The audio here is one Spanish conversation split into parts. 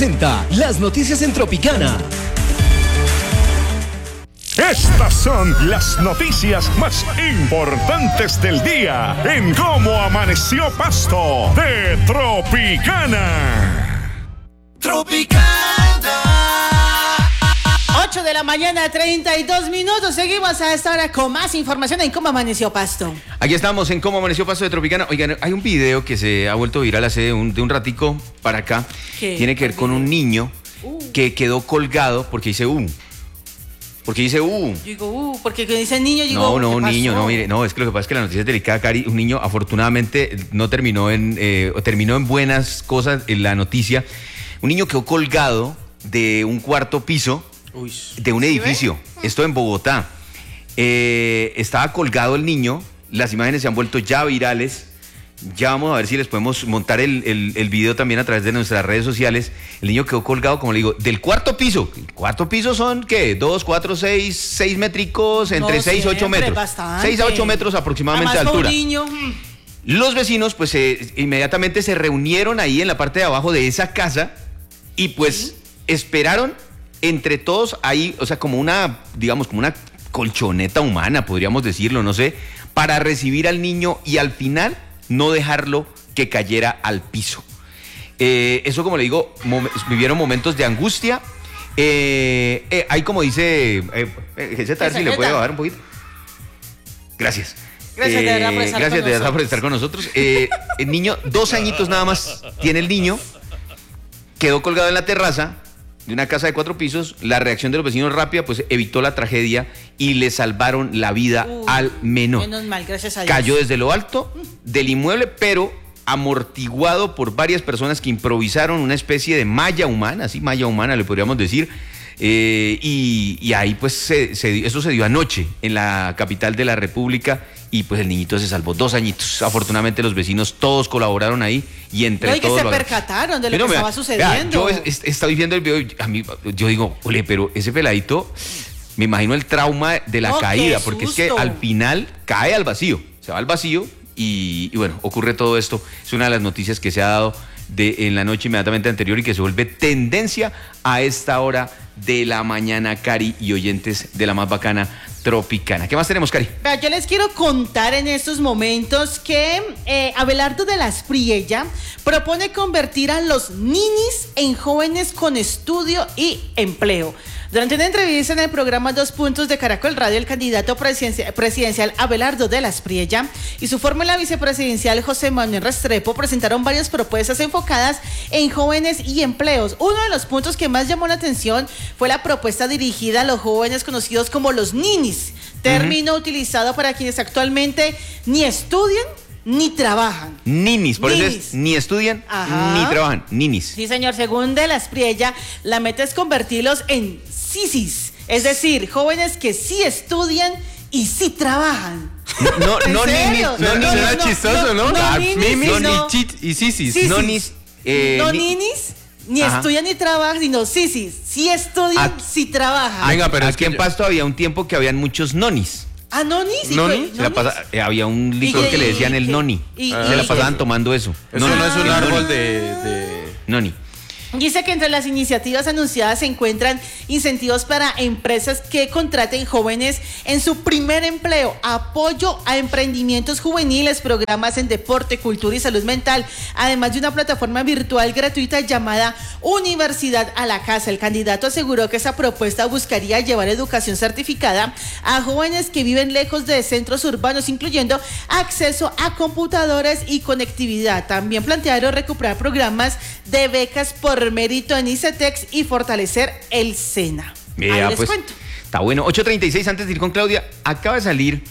presenta las noticias en Tropicana. Estas son las noticias más importantes del día en Cómo Amaneció Pasto de Tropicana. Tropicana. 8 de la mañana, 32 minutos. Seguimos a esta hora con más información en Cómo Amaneció Pasto. Aquí estamos en Cómo Amaneció Pasto de Tropicana. Oigan, hay un video que se ha vuelto viral hace de un ratico para acá. ¿Qué? Tiene que ver con un niño que quedó colgado porque dice Porque dice Yo digo, porque dice niño, digo, No, ¿qué niño, pasó? no, mire, no, es que lo que pasa es que la noticia es delicada, Cari. Un niño, afortunadamente, no terminó terminó en buenas cosas en la noticia. Un niño quedó colgado de un cuarto piso de un edificio. Esto en Bogotá. Estaba colgado el niño. Las imágenes se han vuelto ya virales. Ya vamos a ver si les podemos montar el video también a través de nuestras redes sociales. El niño quedó colgado, como le digo, del cuarto piso. El cuarto piso son, ¿qué? 2, 4, 6 métricos, entre 6 y 8 metros. Bastante. 6 a 8 metros aproximadamente de Además, altura. un niño. Los vecinos, pues, inmediatamente se reunieron ahí en la parte de abajo de esa casa y, pues, esperaron entre todos ahí, o sea, como una colchoneta humana, podríamos decirlo, no sé, para recibir al niño y al final no dejarlo que cayera al piso. Eso, como le digo, vivieron momentos de angustia. Ahí, como dice, César, si le puede bajar un poquito. Gracias. Gracias de verdad por estar gracias con de verdad por nosotros. estar con nosotros. El niño, 2 añitos nada más tiene el niño, quedó colgado en la terraza de una casa de 4 pisos. La reacción de los vecinos rápida, pues evitó la tragedia y le salvaron la vida al menor. Menos mal, gracias a Dios. Cayó desde lo alto del inmueble, pero amortiguado por varias personas que improvisaron una especie de malla humana, así malla humana le podríamos decir. Y ahí pues eso se dio anoche en la capital de la República y pues el niñito se salvó, 2 añitos. Afortunadamente los vecinos todos colaboraron ahí y entre No, y que todos se percataron de lo que estaba sucediendo. Yo estaba viendo el video y yo digo, ole, pero ese peladito, me imagino el trauma de la No, caída, qué porque es que susto. al final cae al vacío, se va al vacío y bueno, ocurre todo esto. Es una de las noticias que se ha dado en la noche inmediatamente anterior y que se vuelve tendencia a esta hora de la mañana, Cari y oyentes de la más bacana Tropicana. ¿Qué más tenemos, Cari? Vea, yo les quiero contar en estos momentos que Abelardo de las Priella propone convertir a los ninis en jóvenes con estudio y empleo. Durante una entrevista en el programa 2 Puntos de Caracol Radio, el candidato presidencial Abelardo de las Priella y su fórmula vicepresidencial José Manuel Restrepo presentaron varias propuestas enfocadas en jóvenes y empleos. Uno de los puntos que más llamó la atención fue la propuesta dirigida a los jóvenes conocidos como los ninis, término utilizado para quienes actualmente ni estudian ni trabajan. Ninis, por eso Ninis. es ni estudian ni trabajan, ninis. Sí, señor, según de las Priella, la meta es convertirlos en sisis, es decir, jóvenes que sí estudian y sí trabajan. No, ¿En no serio? ninis, no ninis. Será chistoso, ¿no? ninis, No, no. ni chit y sisis. Sí, No sí. ninis. No ninis, ni Ajá. estudian ni trabajan, sino sisis, sí estudian, sí trabajan. Venga, pero es aquí que en Pasto había un tiempo que habían muchos nonis. Ah, nonis. ¿Y ¿Noni? qué? Se la ¿Nonis? había un licor que le decían el noni. y- Se la y- pasaban tomando eso. Eso no es un el árbol noni. de... Noni. Dice que entre las iniciativas anunciadas se encuentran incentivos para empresas que contraten jóvenes en su primer empleo, apoyo a emprendimientos juveniles, programas en deporte, cultura y salud mental, además de una plataforma virtual gratuita llamada Universidad a la Casa. El candidato aseguró que esa propuesta buscaría llevar educación certificada a jóvenes que viven lejos de centros urbanos, incluyendo acceso a computadores y conectividad. También plantearon recuperar programas de becas por mérito en ICETEX y fortalecer el SENA. Ahí les Pues, cuento. está bueno. 8:36, antes de ir con Claudia, acaba de salir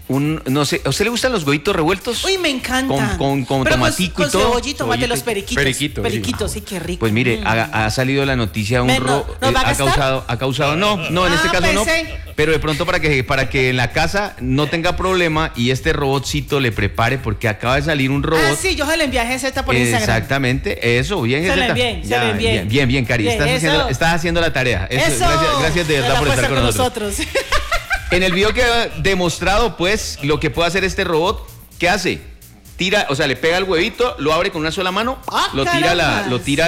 no sé, ¿a usted le gustan los huevitos revueltos? Uy, me encantan. Con Pero tomatico y con todo. cebolla y tomate, los periquitos. Periquito, sí. Periquitos, sí, qué rico. Pues mire, ha salido la noticia, ¿Nos va a gastar? ha causado, no, en este caso pensé. no, pero de pronto para que en la casa no tenga problema y este robotcito le prepare, porque acaba de salir un robot. Ah, sí, yo se le envié a GZ por Instagram. Exactamente, eso, bien, Se Gzeta. le envié, se Ya, le envié. Bien, Cari, Bien, estás haciendo la tarea. Eso. Gracias de verdad por estar con nosotros. En el video que ha demostrado, pues, lo que puede hacer este robot, ¿qué hace? tira, o sea, le pega el huevito, lo abre con una sola mano, lo tira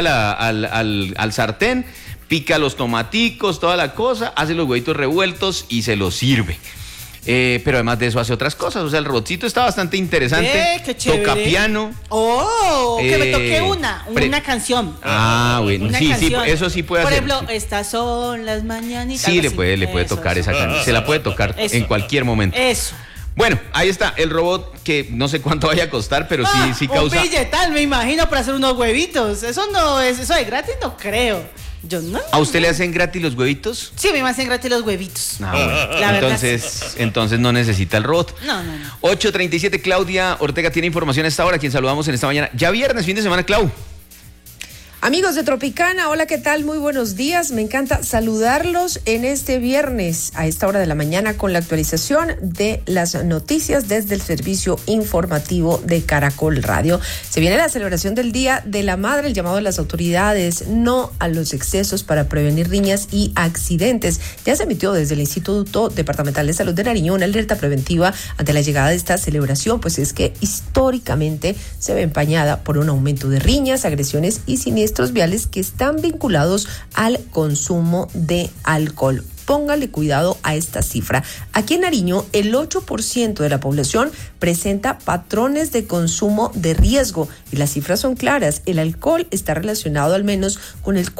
al sartén, pica los tomaticos, toda la cosa, hace los huevitos revueltos y se los sirve. Pero además de eso hace otras cosas. O sea, el robotcito está bastante interesante. Qué chévere. Toca piano. Que me toque una canción. Bueno, canción. eso sí puede hacer. Por ejemplo, estas son las mañanitas. Sí, le puede tocar esa canción. Se la puede tocar en cualquier momento. Eso. Bueno, ahí está el robot que no sé cuánto vaya a costar, pero sí causa. Un billetal, me imagino, para hacer unos huevitos. Eso de gratis no creo. Yo no. ¿A usted le hacen gratis los huevitos? Sí, me hacen gratis los huevitos. Bueno. Entonces no necesita el robot. No. 8:37, Claudia Ortega tiene información a esta hora, quien saludamos en esta mañana. Ya viernes, fin de semana, Clau. Amigos de Tropicana, hola, ¿qué tal? Muy buenos días. Me encanta saludarlos en este viernes a esta hora de la mañana con la actualización de las noticias desde el servicio informativo de Caracol Radio. Se viene la celebración del Día de la Madre, el llamado de las autoridades no a los excesos para prevenir riñas y accidentes. Ya se emitió desde el Instituto Departamental de Salud de Nariño una alerta preventiva ante la llegada de esta celebración, pues es que históricamente se ve empañada por un aumento de riñas, agresiones y siniestros viales que están vinculados al consumo de alcohol. Póngale cuidado a esta cifra. Aquí en Nariño, el 8% de la población presenta patrones de consumo de riesgo y las cifras son claras. El alcohol está relacionado al menos con el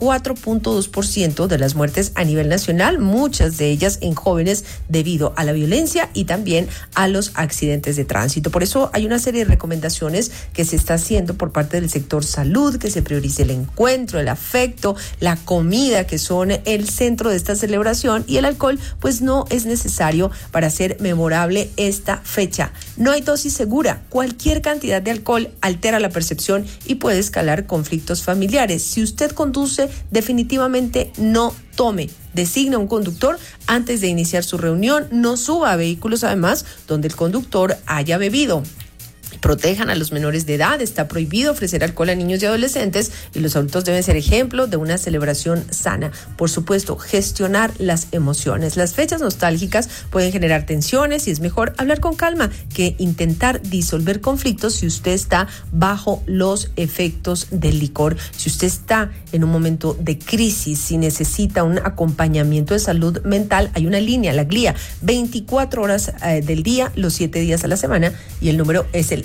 4.2% de las muertes a nivel nacional, muchas de ellas en jóvenes debido a la violencia y también a los accidentes de tránsito. Por eso hay una serie de recomendaciones que se está haciendo por parte del sector salud, que se priorice el encuentro, el afecto, la comida, que son el centro de esta celebración, y el alcohol pues no es necesario para hacer memorable esta fecha. No hay dosis segura. Cualquier cantidad de alcohol altera la percepción y puede escalar conflictos familiares. Si usted conduce, definitivamente no tome. Designa un conductor antes de iniciar su reunión. No suba a vehículos además donde el conductor haya bebido. Protejan a los menores de edad. Está prohibido ofrecer alcohol a niños y adolescentes y los adultos deben ser ejemplo de una celebración sana. Por supuesto, gestionar las emociones. Las fechas nostálgicas pueden generar tensiones y es mejor hablar con calma que intentar disolver conflictos si usted está bajo los efectos del licor. Si usted está en un momento de crisis, si necesita un acompañamiento de salud mental, hay una línea, la GLIA, 24 horas del día, los 7 días a la semana, y el número es el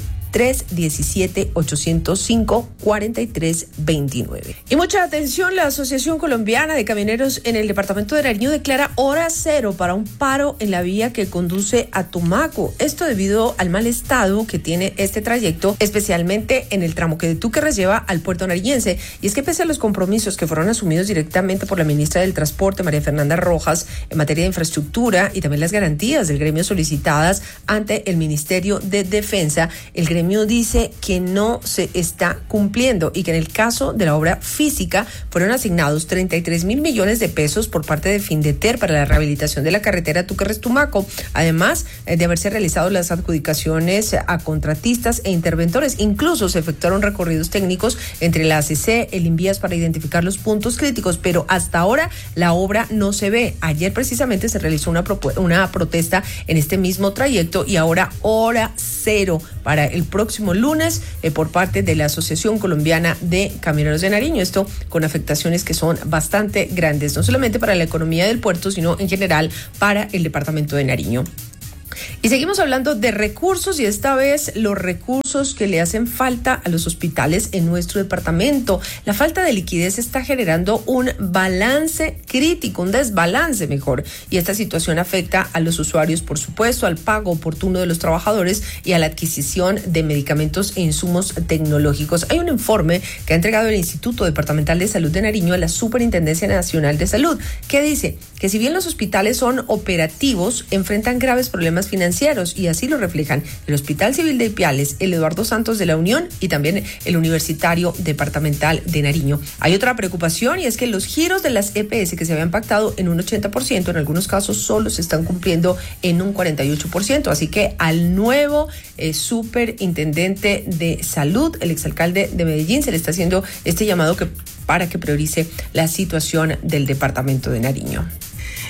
317-805-4329. Y mucha atención, la Asociación Colombiana de Camioneros en el departamento de Nariño declara hora cero para un paro en la vía que conduce a Tumaco. Esto debido al mal estado que tiene este trayecto, especialmente en el tramo que de Túquerres lleva al puerto nariñense. Y es que pese a los compromisos que fueron asumidos directamente por la ministra del Transporte, María Fernanda Rojas, en materia de infraestructura y también las garantías del gremio solicitadas ante el Ministerio de Defensa, el gremio dice que no se está cumpliendo y que en el caso de la obra física fueron asignados 33.000 millones de pesos por parte de Findeter para la rehabilitación de la carretera Túquerres-Tumaco, además de haberse realizado las adjudicaciones a contratistas e interventores. Incluso se efectuaron recorridos técnicos entre la ACC, el Invías para identificar los puntos críticos, pero hasta ahora la obra no se ve. Ayer precisamente se realizó una protesta en este mismo trayecto y ahora hora cero para el próximo lunes por parte de la Asociación Colombiana de Camioneros de Nariño. Esto con afectaciones que son bastante grandes, no solamente para la economía del puerto, sino en general para el departamento de Nariño. Y seguimos hablando de recursos y esta vez los recursos que le hacen falta a los hospitales en nuestro departamento. La falta de liquidez está generando un balance crítico, un desbalance mejor, y esta situación afecta a los usuarios, por supuesto, al pago oportuno de los trabajadores y a la adquisición de medicamentos e insumos tecnológicos. Hay un informe que ha entregado el Instituto Departamental de Salud de Nariño a la Superintendencia Nacional de Salud que dice que si bien los hospitales son operativos, enfrentan graves problemas financieros y así lo reflejan el Hospital Civil de Ipiales, el Eduardo Santos de la Unión y también el Universitario Departamental de Nariño. Hay otra preocupación y es que los giros de las EPS que se habían pactado en un 80%, en algunos casos solo se están cumpliendo en un 48%, así que al nuevo superintendente de salud, el exalcalde de Medellín, se le está haciendo este llamado para que priorice la situación del departamento de Nariño.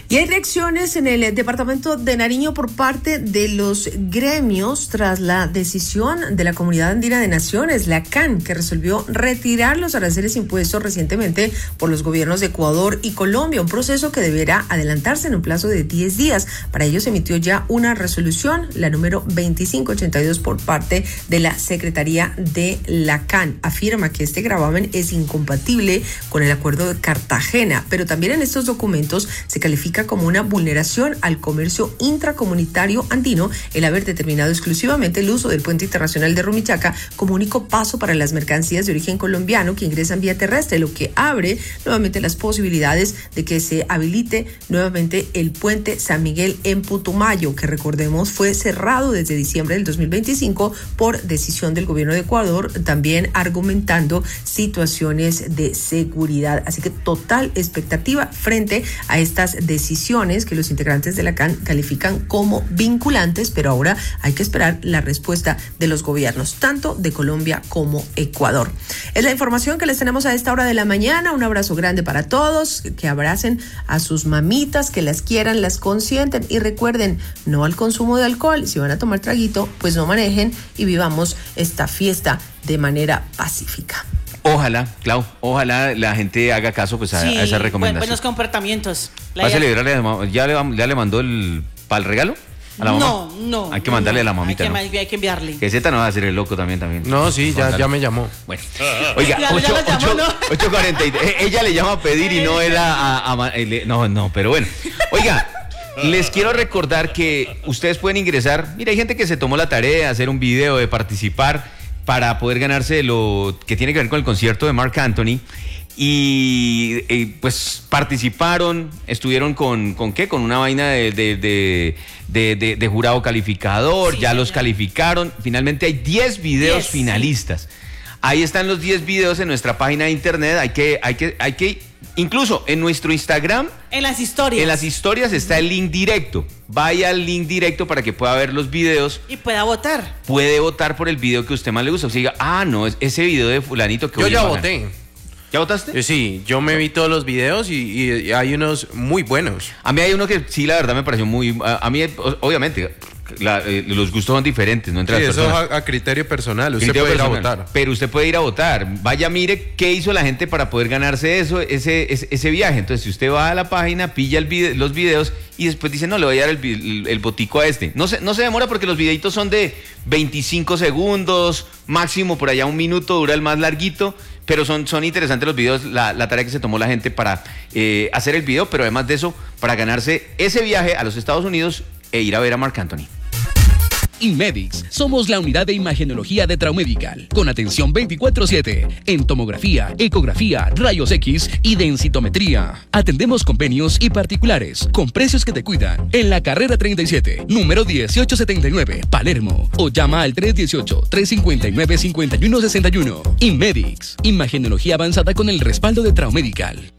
Y hay reacciones en el departamento de Nariño por parte de los gremios tras la decisión de la Comunidad Andina de Naciones, la CAN, que resolvió retirar los aranceles impuestos recientemente por los gobiernos de Ecuador y Colombia, un proceso que deberá adelantarse en un plazo de 10 días. Para ello se emitió ya una resolución, la número 2582, por parte de la Secretaría de la CAN. Afirma que este gravamen es incompatible con el Acuerdo de Cartagena, pero también en estos documentos se califica como una vulneración al comercio intracomunitario andino el haber determinado exclusivamente el uso del puente internacional de Rumichaca como único paso para las mercancías de origen colombiano que ingresan vía terrestre, lo que abre nuevamente las posibilidades de que se habilite nuevamente el puente San Miguel en Putumayo, que recordemos fue cerrado desde diciembre del 2025 por decisión del gobierno de Ecuador, también argumentando situaciones de seguridad. Así que total expectativa frente a estas decisiones que los integrantes de la CAN califican como vinculantes, pero ahora hay que esperar la respuesta de los gobiernos, tanto de Colombia como Ecuador. Es la información que les tenemos a esta hora de la mañana. Un abrazo grande para todos, que abracen a sus mamitas, que las quieran, las consienten y recuerden, no al consumo de alcohol. Si van a tomar traguito, pues no manejen y vivamos esta fiesta de manera pacífica. Ojalá, Clau, ojalá la gente haga caso pues a esa recomendación. Buenos comportamientos. ¿Ya le mandó para el regalo a la mamá? No. Hay que mandarle a la mamita, hay que enviarle. Que Z no va a ser el loco también. No, sí, ya me llamó. Bueno, oiga, Ya lo llamó, ¿no? 8:43. Ella le llama a pedir y no era no, pero bueno. Oiga, les quiero recordar que ustedes pueden ingresar. Mira, hay gente que se tomó la tarea de hacer un video, de participar para poder ganarse lo que tiene que ver con el concierto de Marc Anthony. Y pues participaron, estuvieron con una vaina de jurado calificador, sí, ya los calificaron. Finalmente hay 10 videos finalistas. Ahí están los 10 videos en nuestra página de internet. Hay que incluso en nuestro Instagram. En las historias está el link directo. Vaya al link directo para que pueda ver los videos. Y pueda votar. Puede votar por el video que a usted más le gusta. O sea, diga, no, es ese video de fulanito que yo ya voté. ¿Ya votaste? Sí, yo me vi todos los videos y hay unos muy buenos. A mí hay uno que sí, la verdad me pareció muy... A mí, obviamente... los gustos son diferentes, no entre las personas. Eso a criterio personal. Usted puede ir a votar. Pero usted puede ir a votar. Vaya, mire qué hizo la gente para poder ganarse ese viaje. Entonces, si usted va a la página, pilla los videos y después dice, no, le voy a dar el botico a este. No se demora porque los videitos son de 25 segundos, máximo por allá 1 minuto, dura el más larguito. Pero son interesantes los videos, la tarea que se tomó la gente para hacer el video, pero además de eso, para ganarse ese viaje a los Estados Unidos e ir a ver a Marc Anthony. Inmedix, somos la unidad de imagenología de Traumedical, con atención 24/7 en tomografía, ecografía, rayos X y densitometría. Atendemos convenios y particulares, con precios que te cuidan, en la carrera 37, número 1879, Palermo, o llama al 318-359-5161. Inmedix, imagenología avanzada con el respaldo de Traumedical.